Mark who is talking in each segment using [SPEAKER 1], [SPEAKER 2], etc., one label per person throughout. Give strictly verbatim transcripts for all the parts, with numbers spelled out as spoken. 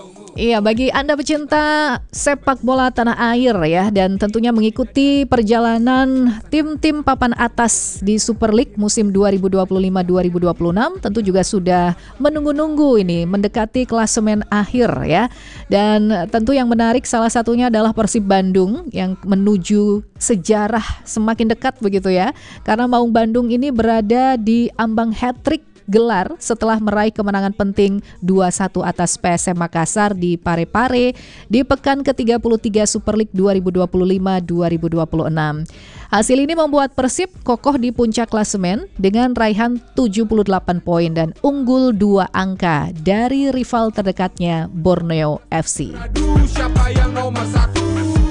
[SPEAKER 1] Iya, bagi Anda pecinta sepak bola tanah air ya, dan tentunya mengikuti perjalanan tim-tim papan atas di Super League musim dua ribu dua puluh lima dua ribu dua puluh enam, tentu juga sudah menunggu-nunggu ini mendekati klasemen akhir ya. Dan tentu yang menarik salah satunya adalah Persib Bandung yang menuju sejarah semakin dekat begitu ya. Karena Maung Bandung ini berada di ambang hat-trick gelar setelah meraih kemenangan penting dua satu atas P S M Makassar di Parepare di pekan ke tiga puluh tiga Super League dua ribu dua puluh lima dua ribu dua puluh enam. Hasil ini membuat Persib kokoh di puncak klasemen dengan raihan tujuh puluh delapan poin dan unggul dua angka dari rival terdekatnya Borneo F C.
[SPEAKER 2] Aduh, siapa yang nomor satu?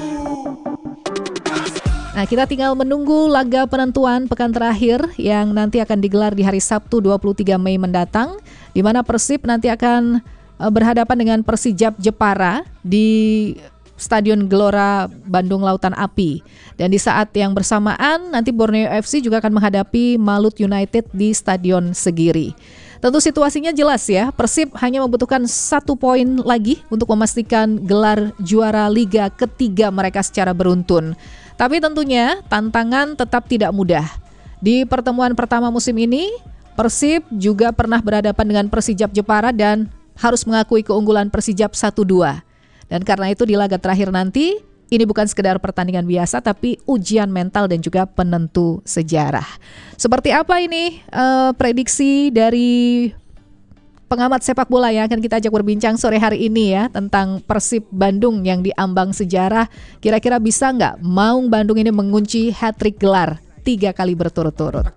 [SPEAKER 1] Nah, kita tinggal menunggu laga penentuan pekan terakhir yang nanti akan digelar di hari Sabtu dua puluh tiga Mei mendatang, di mana Persib nanti akan uh, berhadapan dengan Persijap Jepara di Stadion Gelora Bandung Lautan Api. Dan di saat yang bersamaan nanti Borneo F C juga akan menghadapi Malut United di Stadion Segiri. Tentu situasinya jelas ya, Persib hanya membutuhkan satu poin lagi untuk memastikan gelar juara Liga ketiga mereka secara beruntun. Tapi tentunya tantangan tetap tidak mudah. Di pertemuan pertama musim ini, Persib juga pernah berhadapan dengan Persijap Jepara dan harus mengakui keunggulan Persijap satu dua. Dan karena itu di laga terakhir nanti, ini bukan sekedar pertandingan biasa tapi ujian mental dan juga penentu sejarah. Seperti apa ini uh, prediksi dari pengamat sepak bola yang akan kita ajak berbincang sore hari ini ya tentang Persib Bandung yang diambang sejarah. Kira-kira bisa nggak Maung Bandung ini mengunci hat-trick gelar tiga kali berturut-turut?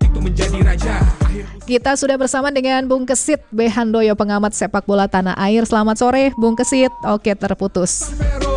[SPEAKER 1] Kita sudah bersama dengan Bung Kesit B. Handoyo, pengamat sepak bola tanah air. Selamat sore Bung Kesit. Oke, terputus.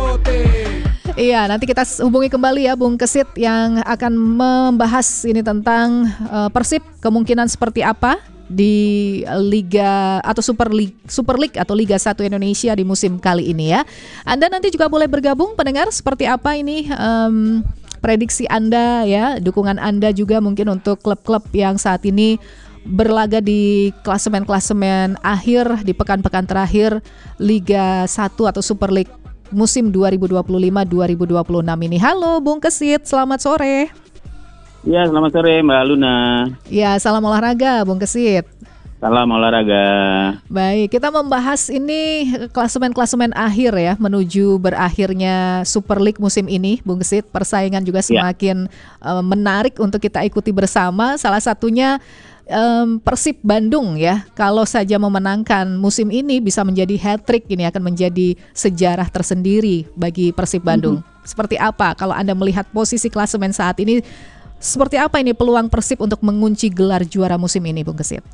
[SPEAKER 1] Iya, nanti kita hubungi kembali ya Bung Kesit yang akan membahas ini tentang uh, Persib, kemungkinan seperti apa di Liga atau Super League, Super League atau Liga satu Indonesia di musim kali ini ya. Anda nanti juga boleh bergabung pendengar, seperti apa ini um, prediksi Anda ya, dukungan Anda juga mungkin untuk klub-klub yang saat ini berlaga di klasemen-klasemen akhir di pekan-pekan terakhir Liga satu atau Super League musim dua ribu dua puluh lima dua ribu dua puluh enam ini. Halo Bung Kesit, selamat sore.
[SPEAKER 3] Ya, selamat sore Mbak Luna.
[SPEAKER 1] Ya, salam olahraga Bung Kesit.
[SPEAKER 3] Salam olahraga.
[SPEAKER 1] Baik, kita membahas ini klasemen-klasemen akhir ya, menuju berakhirnya Super League musim ini Bung Kesit. Persaingan juga semakin ya. uh, menarik untuk kita ikuti bersama. Salah satunya um, Persib Bandung ya. Kalau saja memenangkan musim ini bisa menjadi hat-trick, ini akan menjadi sejarah tersendiri bagi Persib Bandung. Mm-hmm. Seperti apa kalau Anda melihat posisi klasemen saat ini? Seperti apa ini peluang Persib untuk mengunci gelar juara musim ini, Bung Kesit?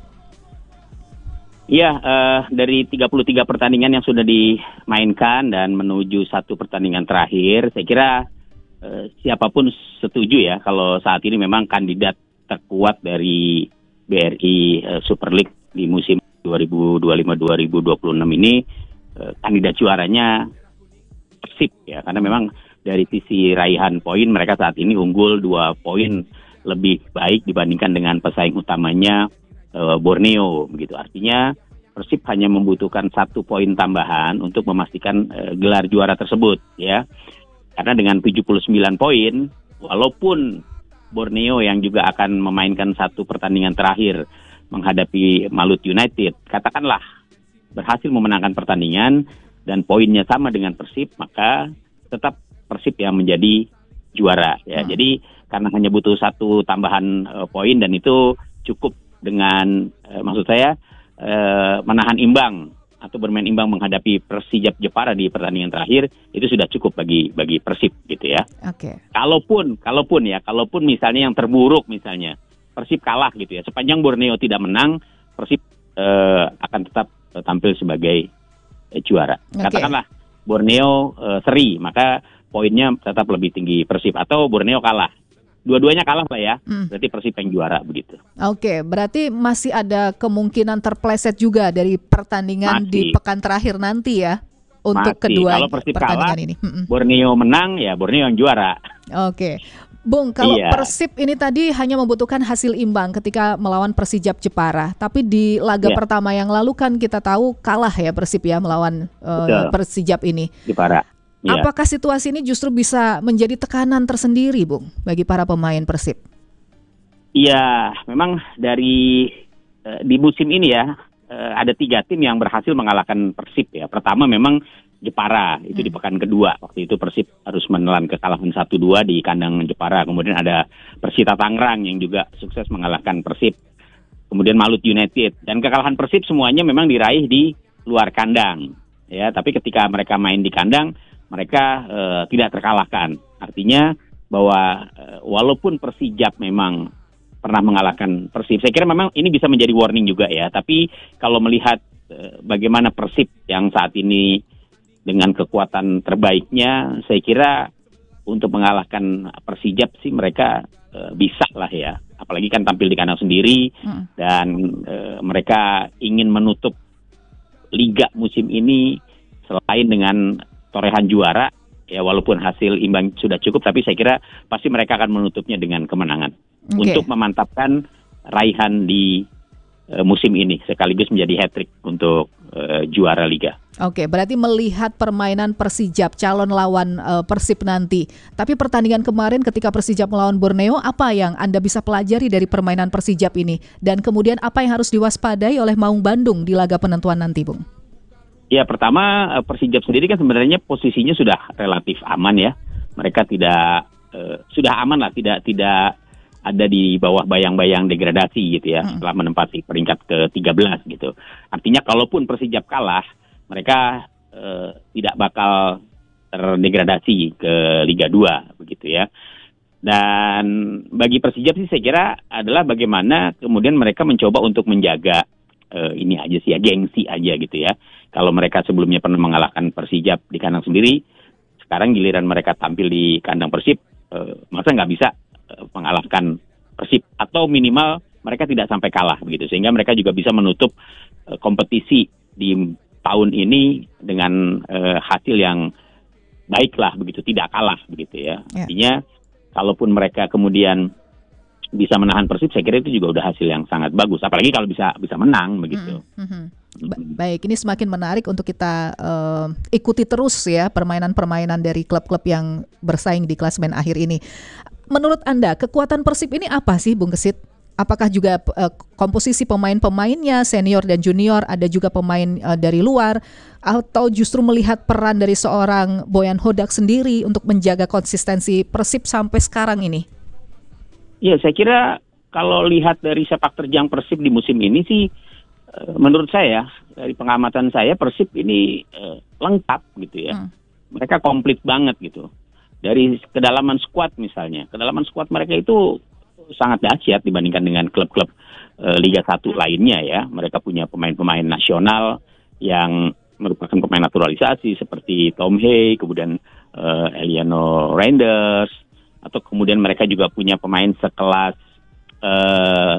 [SPEAKER 3] Iya, uh, dari tiga puluh tiga pertandingan yang sudah dimainkan dan menuju satu pertandingan terakhir, saya kira uh, siapapun setuju ya kalau saat ini memang kandidat terkuat dari B R I uh, Super League di musim dua ribu dua puluh lima dua ribu dua puluh enam ini uh, kandidat juaranya Persib ya, karena memang dari sisi raihan poin mereka saat ini unggul dua poin lebih baik dibandingkan dengan pesaing utamanya uh, Borneo begitu. Artinya Persib hanya membutuhkan satu poin tambahan untuk memastikan uh, gelar juara tersebut ya. Karena dengan tujuh puluh sembilan poin, walaupun Borneo yang juga akan memainkan satu pertandingan terakhir menghadapi Malut United, katakanlah berhasil memenangkan pertandingan dan poinnya sama dengan Persib, maka tetap Persib yang menjadi juara ya. Hmm. Jadi karena hanya butuh satu tambahan uh, poin dan itu cukup dengan uh, maksud saya uh, menahan imbang atau bermain imbang menghadapi Persijap Jepara di pertandingan terakhir, itu sudah cukup bagi bagi Persib gitu ya.
[SPEAKER 1] Oke. Okay.
[SPEAKER 3] Kalaupun kalaupun ya, kalaupun misalnya yang terburuk misalnya Persib kalah gitu ya, sepanjang Borneo tidak menang, Persib uh, akan tetap uh, tampil sebagai uh, juara. Okay. Katakanlah Borneo uh, seri, maka poinnya tetap lebih tinggi Persib, atau Borneo kalah. Dua-duanya kalah lah ya, hmm. berarti Persib yang juara begitu.
[SPEAKER 1] Oke, berarti masih ada kemungkinan terpleset juga dari pertandingan masih. Di pekan terakhir nanti ya untuk masih. Kedua
[SPEAKER 3] Kalau Persib
[SPEAKER 1] pertandingan
[SPEAKER 3] kalah,
[SPEAKER 1] ini. Hmm.
[SPEAKER 3] Borneo menang ya Borneo yang juara.
[SPEAKER 1] Oke, Bung, kalau
[SPEAKER 3] Iya.
[SPEAKER 1] Persib ini tadi hanya membutuhkan hasil imbang ketika melawan Persijap Jepara, tapi di laga
[SPEAKER 3] Iya.
[SPEAKER 1] pertama yang lalu kan kita tahu kalah ya Persib ya melawan uh,
[SPEAKER 3] Betul.
[SPEAKER 1] Persijap ini.
[SPEAKER 3] Jepara. Iya.
[SPEAKER 1] Apakah situasi ini justru bisa menjadi tekanan tersendiri, Bung, bagi para pemain Persib?
[SPEAKER 3] Iya, memang dari uh, di musim ini ya uh, ada tiga tim yang berhasil mengalahkan Persib ya. Pertama memang Jepara, itu di pekan kedua. Waktu itu Persib harus menelan kekalahan satu dua di kandang Jepara. Kemudian ada Persita Tangerang yang juga sukses mengalahkan Persib. Kemudian Malut United. Dan kekalahan Persib semuanya memang diraih di luar kandang. Ya, tapi ketika mereka main di kandang, mereka uh, tidak terkalahkan. Artinya bahwa uh, walaupun Persijap memang pernah mengalahkan Persib, saya kira memang ini bisa menjadi warning juga ya. Tapi kalau melihat uh, bagaimana Persib yang saat ini dengan kekuatan terbaiknya, saya kira untuk mengalahkan Persijap sih mereka uh, bisa lah ya. Apalagi kan tampil di kandang sendiri hmm. dan uh, mereka ingin menutup liga musim ini selain dengan torehan juara. Ya walaupun hasil imbang sudah cukup, tapi saya kira pasti mereka akan menutupnya dengan kemenangan okay. untuk memantapkan raihan di uh, musim ini sekaligus menjadi hat-trick untuk uh, juara liga.
[SPEAKER 1] Oke, berarti melihat permainan Persijap calon lawan uh, Persib nanti. Tapi pertandingan kemarin ketika Persijap melawan Borneo, apa yang Anda bisa pelajari dari permainan Persijap ini? Dan kemudian apa yang harus diwaspadai oleh Maung Bandung di laga penentuan nanti, Bung?
[SPEAKER 3] Ya, pertama Persijap sendiri kan sebenarnya posisinya sudah relatif aman ya. Mereka tidak uh, sudah aman lah, tidak tidak ada di bawah bayang-bayang degradasi gitu ya, hmm. setelah menempati peringkat ke tiga belas gitu. Artinya kalaupun Persijap kalah, mereka uh, tidak bakal terdegradasi ke Liga dua begitu ya. Dan bagi Persijap sih saya kira adalah bagaimana kemudian mereka mencoba untuk menjaga uh, ini aja sih ya, gengsi aja gitu ya. Kalau mereka sebelumnya pernah mengalahkan Persijap di kandang sendiri, sekarang giliran mereka tampil di kandang Persib, uh, masa nggak bisa uh, mengalahkan Persib, atau minimal mereka tidak sampai kalah begitu, sehingga mereka juga bisa menutup uh, kompetisi di tahun ini dengan uh, hasil yang baiklah begitu, tidak kalah begitu ya. Yeah. Artinya kalaupun mereka kemudian bisa menahan Persib, saya kira itu juga udah hasil yang sangat bagus, apalagi kalau bisa bisa menang begitu.
[SPEAKER 1] Mm-hmm. Ba- baik, ini semakin menarik untuk kita uh, ikuti terus ya permainan-permainan dari klub-klub yang bersaing di klasemen akhir ini. Menurut Anda, kekuatan Persib ini apa sih, Bung Kesit? Apakah juga uh, komposisi pemain-pemainnya, senior dan junior, ada juga pemain uh, dari luar, atau justru melihat peran dari seorang Boyan Hodak sendiri untuk menjaga konsistensi Persib sampai sekarang ini?
[SPEAKER 3] Ya, saya kira kalau lihat dari sepak terjang Persib di musim ini sih, menurut saya, dari pengamatan saya, Persib ini uh, lengkap gitu ya. Hmm. Mereka komplit banget gitu. Dari kedalaman skuad misalnya, kedalaman skuad mereka itu sangat dahsyat dibandingkan dengan klub-klub uh, Liga satu lainnya ya. Mereka punya pemain-pemain nasional yang merupakan pemain naturalisasi seperti Tom Hey, kemudian uh, Eliano Reinders, atau kemudian mereka juga punya pemain sekelas uh,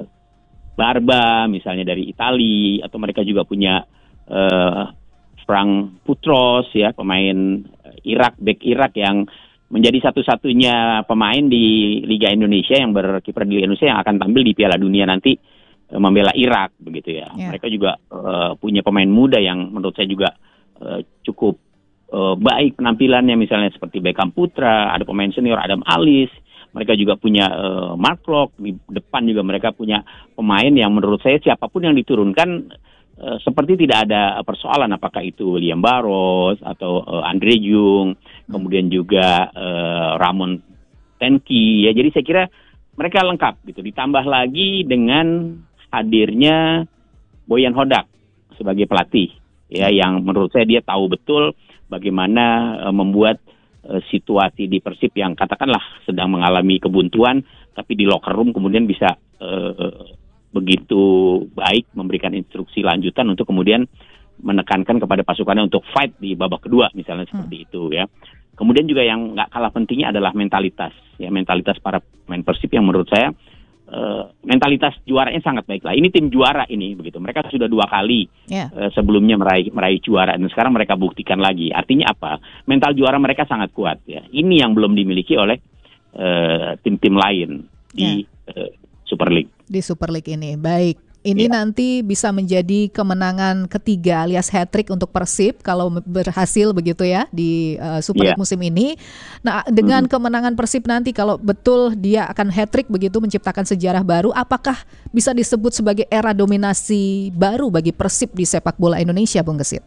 [SPEAKER 3] Barba misalnya dari Italia, atau mereka juga punya uh, Frank Putros ya, pemain Irak, bek Irak yang menjadi satu-satunya pemain di Liga Indonesia yang berkiprah di Liga Indonesia yang akan tampil di Piala Dunia nanti uh, membela Irak begitu ya. Yeah. Mereka juga uh, punya pemain muda yang menurut saya juga uh, cukup uh, baik penampilannya, misalnya seperti Beckham Putra, ada pemain senior Adam Alis. Mereka juga punya uh, Mark Locke, di depan juga mereka punya pemain yang menurut saya siapapun yang diturunkan uh, seperti tidak ada persoalan, apakah itu William Barros atau uh, Andre Jung, kemudian juga uh, Ramon Tenki ya. Jadi saya kira mereka lengkap gitu. Ditambah lagi dengan hadirnya Boyan Hodak sebagai pelatih ya, yang menurut saya dia tahu betul bagaimana uh, membuat situasi di Persib yang katakanlah sedang mengalami kebuntuan, tapi di locker room kemudian bisa uh, begitu baik memberikan instruksi lanjutan untuk kemudian menekankan kepada pasukannya untuk fight di babak kedua misalnya hmm. seperti itu ya. Kemudian juga yang nggak kalah pentingnya adalah mentalitas ya, mentalitas para pemain Persib yang menurut saya uh, mentalitas juaranya sangat baik lah. Ini tim juara ini begitu. Mereka sudah dua kali yeah. uh, sebelumnya meraih meraih juara dan sekarang mereka buktikan lagi. Artinya apa? Mental juara mereka sangat kuat ya. Ini yang belum dimiliki oleh uh, tim-tim lain di yeah. uh, Super League.
[SPEAKER 1] Di Super League ini, baik. Ini ya. Nanti bisa menjadi kemenangan ketiga alias hat-trick untuk Persib kalau berhasil begitu ya di uh, Super League ya. musim ini. Nah, dengan hmm. kemenangan Persib nanti kalau betul dia akan hat-trick begitu menciptakan sejarah baru, apakah bisa disebut sebagai era dominasi baru bagi Persib di sepak bola Indonesia, Bung Gesit?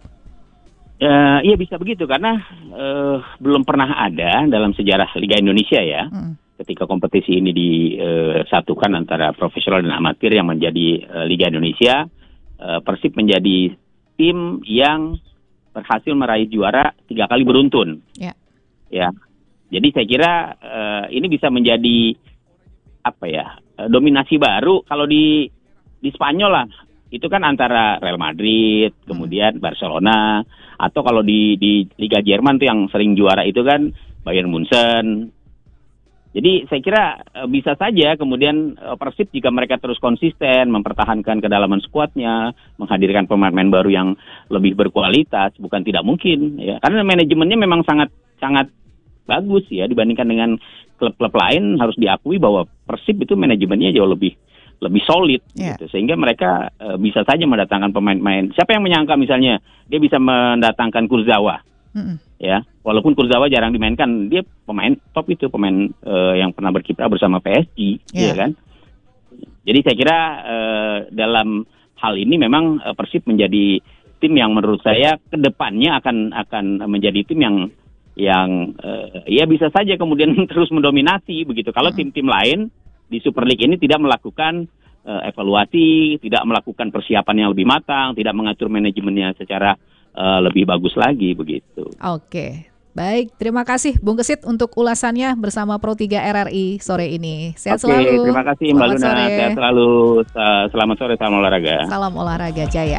[SPEAKER 3] Uh, iya bisa begitu karena uh, belum pernah ada dalam sejarah Liga Indonesia ya. Hmm. Ketika kompetisi ini disatukan antara profesional dan amatir yang menjadi uh, Liga Indonesia, uh, Persib menjadi tim yang berhasil meraih juara tiga kali beruntun. Ya, ya. Jadi saya kira uh, ini bisa menjadi apa ya uh, dominasi baru kalau di di Spanyol lah. Itu kan antara Real Madrid, kemudian Barcelona, atau kalau di di Liga Jerman tuh yang sering juara itu kan Bayern Munchen. Jadi saya kira uh, bisa saja kemudian uh, Persib jika mereka terus konsisten mempertahankan kedalaman skuadnya, menghadirkan pemain-pemain baru yang lebih berkualitas, bukan tidak mungkin ya. Karena manajemennya memang sangat sangat bagus ya dibandingkan dengan klub-klub lain, harus diakui bahwa Persib itu manajemennya jauh lebih lebih solid yeah. gitu. Sehingga mereka uh, bisa saja mendatangkan pemain-pemain. Siapa yang menyangka misalnya dia bisa mendatangkan Kurzawa? Mm-hmm. Ya, walaupun Kurzawa jarang dimainkan, dia pemain top itu, pemain uh, yang pernah berkiprah bersama P S G, yeah. ya kan. Jadi saya kira uh, dalam hal ini memang uh, Persib menjadi tim yang menurut saya kedepannya akan akan menjadi tim yang yang uh, ya bisa saja kemudian terus mendominasi begitu. Kalau mm-hmm. tim-tim lain di Super League ini tidak melakukan uh, evaluasi, tidak melakukan persiapan yang lebih matang, tidak mengatur manajemennya secara Uh, lebih bagus lagi begitu.
[SPEAKER 1] Oke, baik. Terima kasih Bung Gesit untuk ulasannya bersama Pro tiga R R I sore ini. Sehat
[SPEAKER 3] Oke,
[SPEAKER 1] selalu.
[SPEAKER 3] Terima kasih Mbak Luna. Sehat selalu. Uh, selamat sore, salam olahraga.
[SPEAKER 1] Salam olahraga Jaya.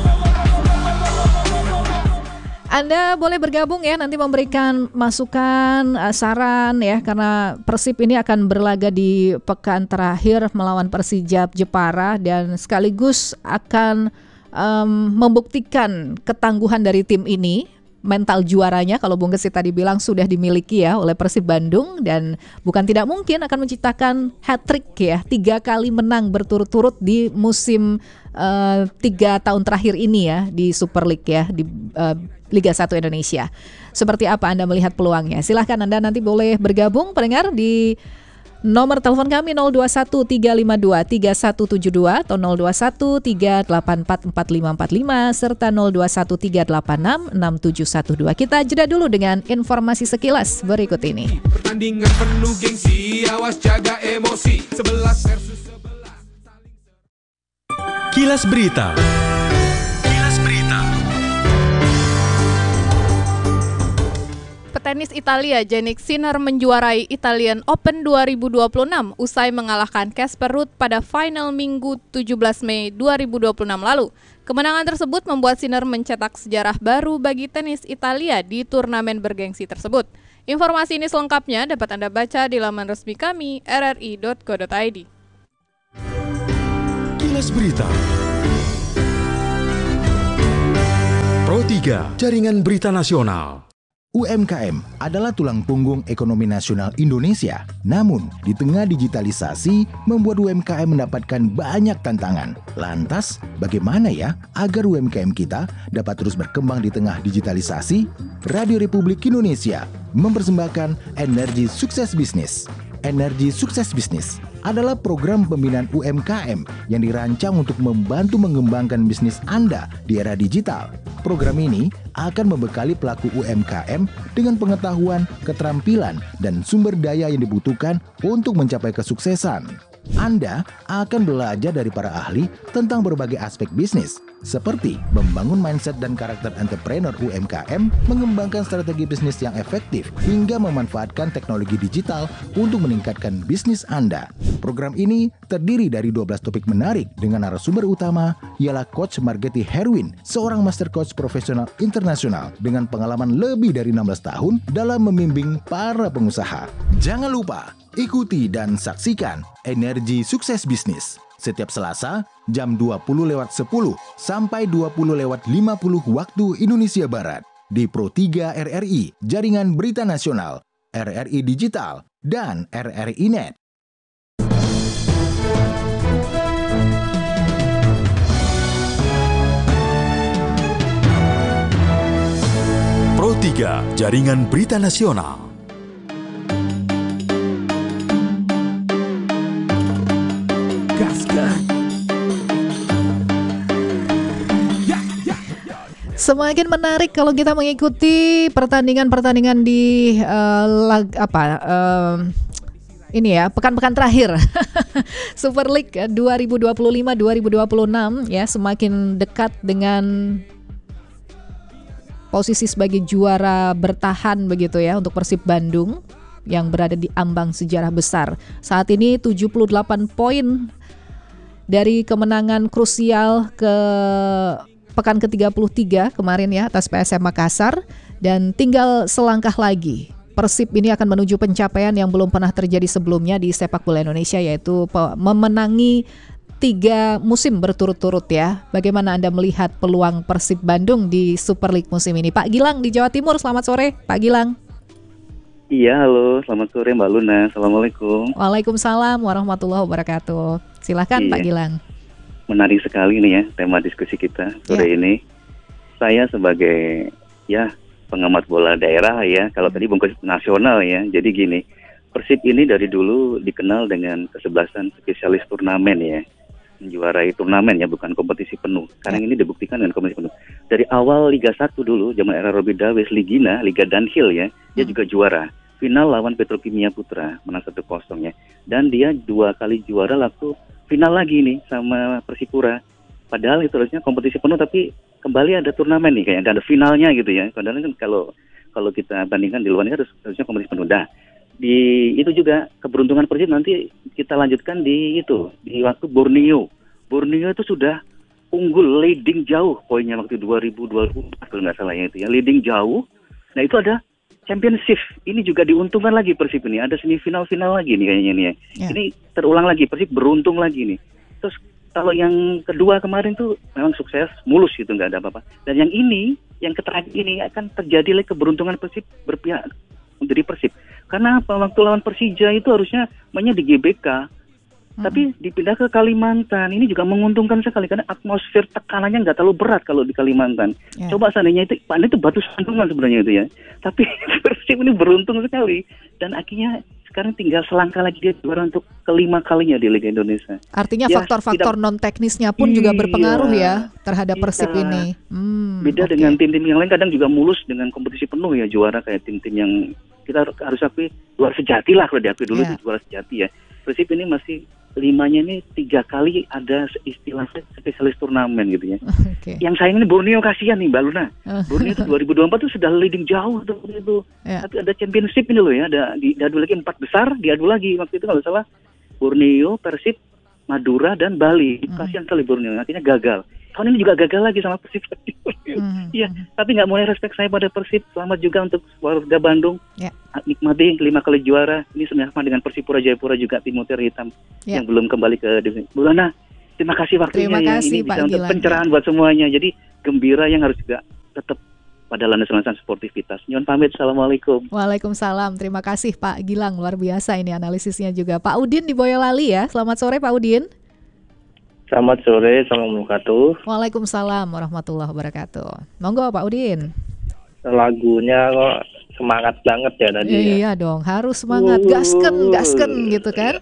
[SPEAKER 1] Anda boleh bergabung ya, nanti memberikan masukan, uh, saran ya, karena Persib ini akan berlaga di pekan terakhir melawan Persijap Jepara dan sekaligus akan Um, membuktikan ketangguhan dari tim ini. Mental juaranya kalau Bung Gesit tadi bilang sudah dimiliki ya oleh Persib Bandung, dan bukan tidak mungkin akan menciptakan hat-trick ya, tiga kali menang berturut-turut di musim uh, tiga tahun terakhir ini ya di Super League ya, di uh, Liga satu Indonesia. Seperti apa Anda melihat peluangnya? Silahkan Anda nanti boleh bergabung pendengar di nomor telepon kami nol dua satu tiga lima dua tiga satu tujuh dua atau nol dua satu tiga delapan empat empat lima empat lima serta nol dua satu tiga delapan enam enam tujuh satu dua. Kita jeda dulu dengan informasi sekilas berikut ini.
[SPEAKER 2] Pertandingan penuh gengsi, awas jaga emosi. sebelas versus sebelas.
[SPEAKER 4] Kilas Berita. Kilas Berita.
[SPEAKER 5] Petenis Italia Jannik Sinner menjuarai Italian Open dua ribu dua puluh enam usai mengalahkan Casper Ruud pada final Minggu tujuh belas Mei dua ribu dua puluh enam lalu. Kemenangan tersebut membuat Sinner mencetak sejarah baru bagi tenis Italia di turnamen bergengsi tersebut. Informasi ini selengkapnya dapat Anda baca di laman resmi kami r r i dot co dot i d.
[SPEAKER 4] Kilas Berita. Pro tiga, Jaringan Berita Nasional.
[SPEAKER 6] U M K M adalah tulang punggung ekonomi nasional Indonesia. Namun, di tengah digitalisasi, membuat U M K M mendapatkan banyak tantangan. Lantas, bagaimana ya agar U M K M kita dapat terus berkembang di tengah digitalisasi? Radio Republik Indonesia mempersembahkan Energi Sukses Bisnis. Energi Sukses Bisnis adalah program pembinaan U M K M yang dirancang untuk membantu mengembangkan bisnis Anda di era digital. Program ini akan membekali pelaku U M K M dengan pengetahuan, keterampilan, dan sumber daya yang dibutuhkan untuk mencapai kesuksesan. Anda akan belajar dari para ahli tentang berbagai aspek bisnis, seperti membangun mindset dan karakter entrepreneur U M K M, mengembangkan strategi bisnis yang efektif, hingga memanfaatkan teknologi digital untuk meningkatkan bisnis Anda. Program ini terdiri dari dua belas topik menarik dengan narasumber utama ialah Coach Margeti Herwin, seorang master coach profesional internasional dengan pengalaman lebih dari enam belas tahun dalam membimbing para pengusaha. Jangan lupa ikuti dan saksikan Energi Sukses Bisnis setiap Selasa jam dua puluh lewat sepuluh sampai dua puluh lewat lima puluh waktu Indonesia Barat di Pro tiga R R I, Jaringan Berita Nasional, R R I Digital, dan R R I Net.
[SPEAKER 4] Pro tiga, Jaringan Berita Nasional.
[SPEAKER 2] Gaskan.
[SPEAKER 1] Semakin menarik kalau kita mengikuti pertandingan-pertandingan di uh, lag, apa uh, ini ya pekan-pekan terakhir Super League dua ribu dua puluh lima dua ribu dua puluh enam ya, semakin dekat dengan posisi sebagai juara bertahan begitu ya untuk Persib Bandung yang berada di ambang sejarah besar. Saat ini tujuh puluh delapan poin dari kemenangan krusial ke pekan ke tiga puluh tiga kemarin ya atas P S M Makassar, dan tinggal selangkah lagi Persib ini akan menuju pencapaian yang belum pernah terjadi sebelumnya di sepak bola Indonesia, yaitu memenangi tiga musim berturut-turut ya. Bagaimana Anda melihat peluang Persib Bandung di Super League musim ini? Pak Gilang di Jawa Timur, selamat sore Pak Gilang.
[SPEAKER 7] Iya, halo, selamat sore Mbak Luna. Assalamualaikum.
[SPEAKER 1] Waalaikumsalam warahmatullahi wabarakatuh. Silakan iya. Pak Gilang.
[SPEAKER 7] Menarik sekali nih ya tema diskusi kita sore ya. Ini. Saya sebagai ya pengamat bola daerah ya, kalau tadi bungkus nasional ya. Jadi gini, Persib ini dari dulu dikenal dengan kesebelasan spesialis turnamen ya, menjuarai turnamen ya, bukan kompetisi penuh. Sekarang ya. Ini dibuktikan dengan kompetisi penuh. Dari awal Liga satu dulu, zaman era Robi Dawes, Ligina, Liga Dunhill ya, dia hmm. juga juara. Final lawan Petrokimia Putra, menang satu kosong ya. Dan dia dua kali juara waktu final lagi nih sama Persipura. Padahal itu harusnya kompetisi penuh, tapi kembali ada turnamen nih, kayak ada finalnya gitu ya. Padahal kan kalau kalau kita bandingkan di luar ini harus, harusnya kompetisi penuh. Dah. Di itu juga keberuntungan Persib nanti kita lanjutkan di itu di waktu Borneo. Borneo itu sudah unggul leading jauh poinnya waktu dua ribu dua puluh empat kalau nggak salah ya itu ya, leading jauh. Nah itu ada Championship, ini juga diuntungkan lagi Persib ini. Ada semifinal-final lagi nih kayaknya nih ya. Yeah. Ini terulang lagi, Persib beruntung lagi nih. Terus kalau yang kedua kemarin tuh memang sukses, mulus gitu, nggak ada apa-apa. Dan yang ini, yang terakhir ini akan terjadi lagi keberuntungan Persib berpihak dari Persib. Karena apa? Waktu lawan Persija itu harusnya mainnya di G B K. Hmm. Tapi dipindah ke Kalimantan, ini juga menguntungkan sekali karena atmosfer tekanannya nggak terlalu berat kalau di Kalimantan. Yeah. Coba seandainya itu, Pak, itu batu sandungan sebenarnya itu ya. Tapi Persib ini beruntung sekali dan akhirnya sekarang tinggal selangkah lagi dia juara untuk kelima kalinya di Liga Indonesia.
[SPEAKER 1] Artinya ya, faktor-faktor non teknisnya pun iya, juga berpengaruh ya terhadap iya. Persib ini. Hmm,
[SPEAKER 7] Beda okay. dengan tim-tim yang lain kadang juga mulus dengan kompetisi penuh ya, juara kayak tim-tim yang kita harus akui juara sejati lah kalau diakui dulu yeah. juara sejati ya. Persib ini masih limanya ini tiga kali ada istilah spesialis turnamen gitu ya. Okay. Yang sayang ini Borneo, kasihan nih Mbak Luna. Borneo itu dua ribu dua puluh empat tuh sudah leading jauh tuh itu. Yeah. Tapi ada championship ini loh ya, ada di, diadu lagi empat besar, diadu lagi waktu itu kalau salah Borneo, Persib, Madura dan Bali. Mm. Kasihan sekali Borneo, akhirnya gagal. Tahun ini juga gagal lagi sama Persib. Iya, mm. tapi nggak mulai respect saya pada Persib. Selamat juga untuk warga Bandung. Yeah. Nikmati lima kali juara. Ini sama dengan Persipura Jayapura juga tim Mutiara Hitam yeah. yang belum kembali ke divisi. Bu Lana, terima kasih waktunya.
[SPEAKER 1] Terima kasih,
[SPEAKER 7] ini
[SPEAKER 1] Pak
[SPEAKER 7] bisa
[SPEAKER 1] Gilang,
[SPEAKER 7] untuk pencerahan ya. Buat semuanya. Jadi gembira yang harus juga tetap pada landasan sportivitas. Nyon pamit, assalamualaikum.
[SPEAKER 1] Waalaikumsalam. Terima kasih Pak Gilang, luar biasa ini analisisnya juga. Pak Udin di Boyolali ya. Selamat sore Pak Udin.
[SPEAKER 8] Selamat sore, assalamualaikum warahmatullahi wabarakatuh.
[SPEAKER 1] Waalaikumsalam warahmatullahi wabarakatuh. Monggo Pak Udin.
[SPEAKER 8] Lagunya kok semangat banget ya tadi.
[SPEAKER 1] Iya
[SPEAKER 8] ya?
[SPEAKER 1] dong, harus semangat, gasken, gasken gitu kan.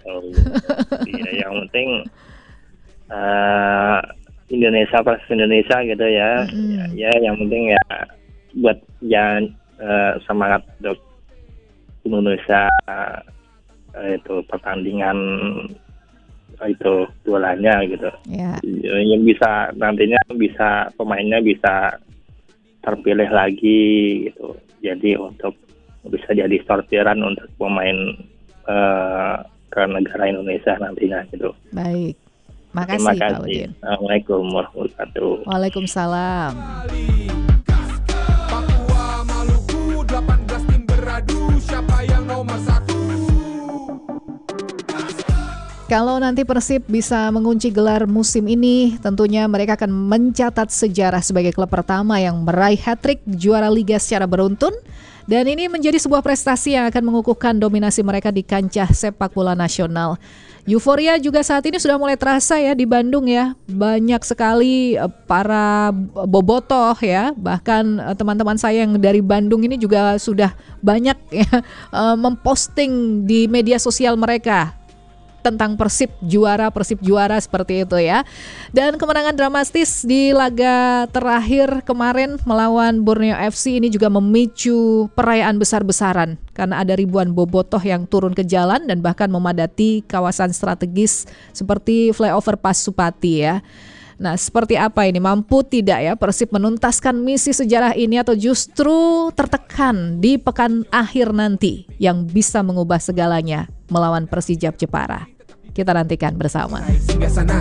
[SPEAKER 8] Iya, yang penting uh, Indonesia versus Indonesia gitu ya. Mm-hmm. ya. Ya, yang penting ya buat jangan uh, semangat untuk Indonesia uh, itu pertandingan itu bolanya gitu. Yeah. Yang bisa nantinya bisa pemainnya bisa terpilih lagi gitu. Jadi untuk bisa jadi sortiran untuk pemain uh, ke negara Indonesia nantinya gitu.
[SPEAKER 1] Baik. Makasih, Terima kasih Pak Udin.
[SPEAKER 8] Assalamualaikum warahmatullahi wabarakatuh.
[SPEAKER 1] Waalaikumsalam.
[SPEAKER 2] Papua, Maluku, delapan belas tim beradu, siapa yang nomor satu?
[SPEAKER 1] Kalau nanti Persib bisa mengunci gelar musim ini, tentunya mereka akan mencatat sejarah sebagai klub pertama yang meraih hat-trick juara liga secara beruntun Dan ini menjadi sebuah prestasi yang akan mengukuhkan dominasi mereka di kancah sepak bola nasional. Euforia juga saat ini sudah mulai terasa ya di Bandung ya. Banyak sekali para bobotoh ya. Bahkan teman-teman saya yang dari Bandung ini juga sudah banyak ya memposting di media sosial mereka tentang Persib juara, Persib juara seperti itu ya. Dan kemenangan dramatis di laga terakhir kemarin melawan Borneo F C ini juga memicu perayaan besar-besaran karena ada ribuan bobotoh yang turun ke jalan dan bahkan memadati kawasan strategis seperti flyover Pasupati ya. Nah, seperti apa ini? Mampu tidak ya Persib menuntaskan misi sejarah ini atau justru tertekan di pekan akhir nanti yang bisa mengubah segalanya melawan Persijap Jepara? Kita nantikan bersama.